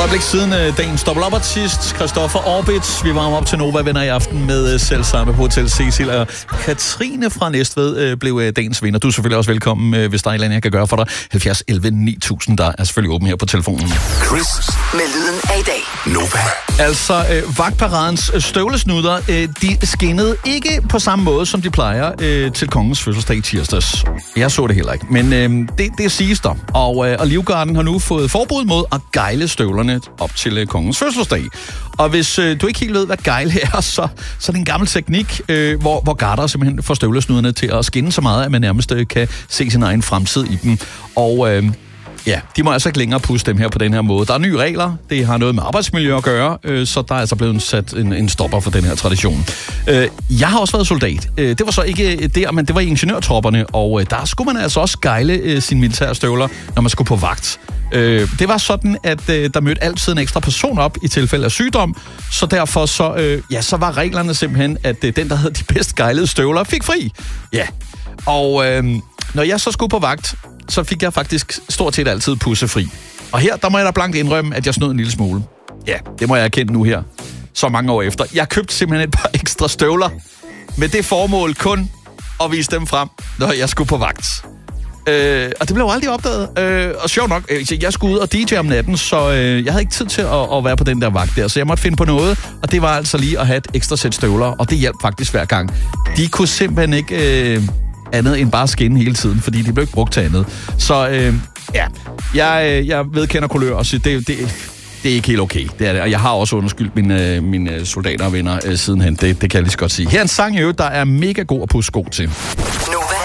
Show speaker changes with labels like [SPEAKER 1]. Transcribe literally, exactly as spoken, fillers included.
[SPEAKER 1] øjeblik siden øh, dagens dobbelt-op-artist, Christoffer Orbit. Vi varmer op til Nova venner i aften med øh, selv samme på Hotel Cecil. Og Katrine fra Næstved øh, blev øh, dagens vinder. Du er selvfølgelig også velkommen, øh, hvis der er et eller andet, jeg kan gøre for dig. halvfjerds elleve ni tusind, der er selvfølgelig åben her på telefonen.
[SPEAKER 2] Chris
[SPEAKER 3] med lyden af i dag.
[SPEAKER 2] Nova.
[SPEAKER 1] Altså, øh, vagtparadens støvlesnudder, øh, de skinnede ikke på samme måde, som de plejer øh, til kongens fødselsdag i tirsdags. Jeg så det heller ikke, men øh, det, det siges der. Og, øh, og Livgarden har nu fået forbud mod at gejle støvlerne op til øh, kongens fødselsdag. Og hvis øh, du ikke helt ved, hvad gejle er, så, så er det en gammel teknik, øh, hvor, hvor garder simpelthen får støvlesnudderne til at skinne så meget, at man nærmest øh, kan se sin egen fremtid i dem. Og øh, ja, de må altså ikke længere puste dem her på den her måde. Der er nye regler, det har noget med arbejdsmiljø at gøre, øh, så der er altså blevet sat en, en stopper for den her tradition. Øh, jeg har også været soldat. Øh, det var så ikke der, men det var i ingeniørtropperne, og øh, der skulle man altså også gejle øh, sine militærstøvler, når man skulle på vagt. Øh, det var sådan, at øh, der mødte altid en ekstra person op i tilfælde af sygdom, så derfor så, øh, ja, så var reglerne simpelthen, at øh, den, der havde de bedst gejlede støvler, fik fri. Ja, og øh, når jeg så skulle på vagt, så fik jeg faktisk stort set altid pussefri. Og her, der må jeg da blankt indrømme, at jeg snød en lille smule. Ja, det må jeg erkende nu her, så mange år efter. Jeg købte simpelthen et par ekstra støvler, med det formål kun at vise dem frem, når jeg skulle på vagt. Øh, og det blev aldrig opdaget. Øh, og sjovt nok, øh, jeg skulle ud og D J om natten, så øh, jeg havde ikke tid til at, at være på den der vagt der. Så jeg måtte finde på noget, og det var altså lige at have et ekstra sæt støvler, og det hjalp faktisk hver gang. De kunne simpelthen ikke øh, andet end bare skinne hele tiden, fordi de blev ikke brugt til andet. Så øh, ja, jeg, jeg vedkender kulør og siger, det, det, det er ikke helt okay. Det er det. Og jeg har også underskyldt mine, mine soldater og venner øh, sidenhen. Det, det kan jeg lige så godt sige. Her er en sang i øvrigt, der er mega god at pusse sko til.
[SPEAKER 3] Nova